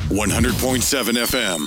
100.7 FM,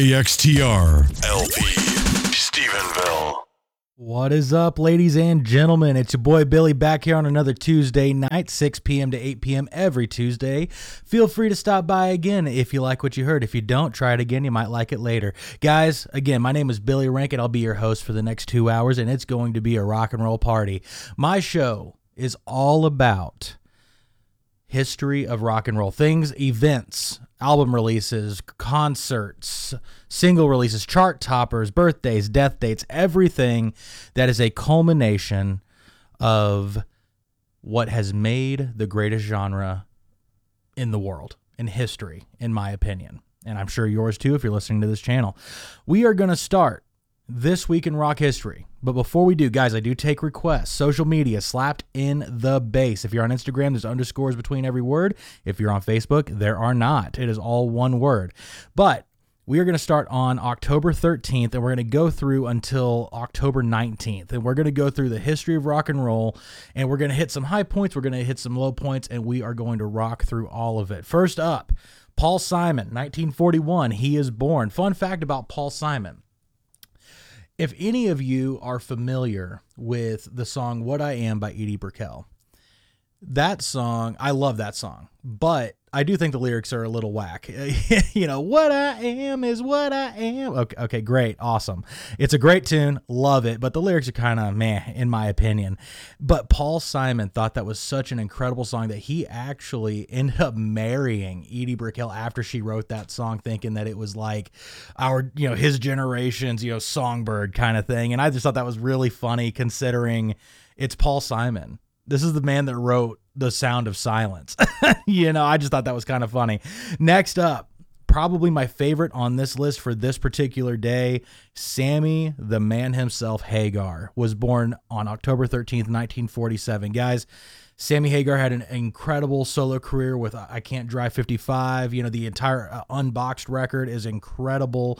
KXTR, LP, Stephenville. What is up, ladies and gentlemen? It's your boy Billy back here on another Tuesday night, 6 p.m. to 8 p.m. every Tuesday. Feel free to stop by again if you like what you heard. If you don't, try it again. You might like it later. Guys, again, my name is Billy Rankin. I'll be your host for the next 2 hours, and it's going to be a rock and roll party. My show is all about history of rock and roll. Things, events, album releases, concerts, single releases, chart toppers, birthdays, death dates, everything that is a culmination of what has made the greatest genre in the world, in history, in my opinion. And I'm sure yours too if you're listening to this channel. We are going to start this week in rock history. But before we do, guys, I do take requests. Social media slapped in the base. If you're on Instagram, there's underscores between every word. If you're on Facebook, there are not. It is all one word. But we are going to start on October 13th, and we're going to go through until October 19th. And we're going to go through the history of rock and roll, and we're going to hit some high points, we're going to hit some low points, and we are going to rock through all of it. First up, Paul Simon, 1941. He is born. Fun fact about Paul Simon. If any of you are familiar with the song What I Am by Edie Brickell, that song, I love that song, but I do think the lyrics are a little whack. You know, what I am is what I am. Okay, great, awesome. It's a great tune, love it, but the lyrics are kind of meh, in my opinion. But Paul Simon thought that was such an incredible song that he actually ended up marrying Edie Brickell after she wrote that song, thinking that it was like his generation's, songbird kind of thing. And I just thought that was really funny considering it's Paul Simon. This is the man that wrote The Sound of Silence. I just thought that was kind of funny. Next up, probably my favorite on this list for this particular day, Sammy the Man himself, Hagar, was born on October 13th, 1947. Guys, Sammy Hagar had an incredible solo career with I Can't Drive 55. The entire Unboxed record is incredible.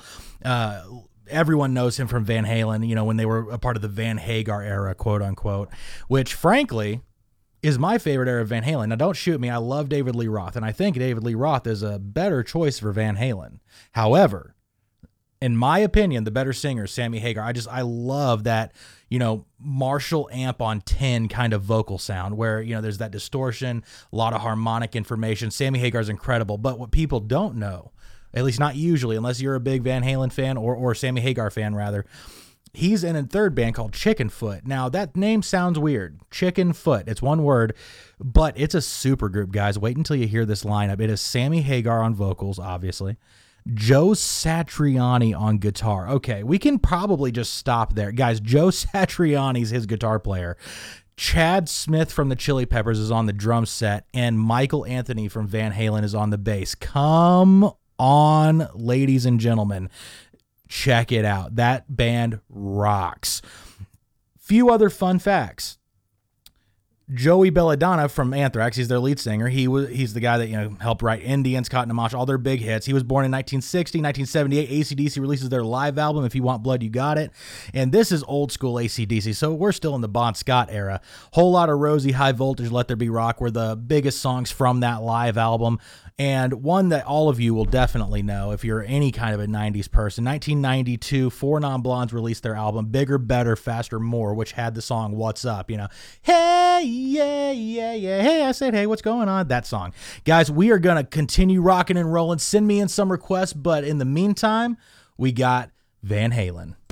Everyone knows him from Van Halen, when they were a part of the Van Hagar era, quote unquote, which frankly is my favorite era of Van Halen. Now, don't shoot me. I love David Lee Roth, and I think David Lee Roth is a better choice for Van Halen. However, in my opinion, the better singer is Sammy Hagar. I love that, Marshall amp on 10 kind of vocal sound where, there's that distortion, a lot of harmonic information. Sammy Hagar is incredible, but what people don't know, at least not usually, unless you're a big Van Halen fan or Sammy Hagar fan, rather, he's in a third band called Chickenfoot. Now, that name sounds weird. Chickenfoot. It's one word, but it's a super group, guys. Wait until you hear this lineup. It is Sammy Hagar on vocals, obviously. Joe Satriani on guitar. Okay, we can probably just stop there. Guys, Joe Satriani's his guitar player. Chad Smith from the Chili Peppers is on the drum set, and Michael Anthony from Van Halen is on the bass. Come on, ladies and gentlemen. Check it out. That band rocks. Few other fun facts. Joey Belladonna from Anthrax, he's their lead singer. He's the guy that helped write Indians, Cotton and Marsh, all their big hits. He was born in 1960, 1978. AC/DC releases their live album, If You Want Blood, You Got It. And this is old school AC/DC, so we're still in the Bon Scott era. Whole Lot of Rosie, High Voltage, Let There Be Rock were the biggest songs from that live album. And one that all of you will definitely know if you're any kind of a 90s person. 1992, Four Non Blondes released their album Bigger, Better, Faster, More, which had the song What's Up? Hey, yeah, yeah, yeah. Hey, I said, hey, what's going on? That song. Guys, we are going to continue rocking and rolling. Send me in some requests, but in the meantime, we got Van Halen.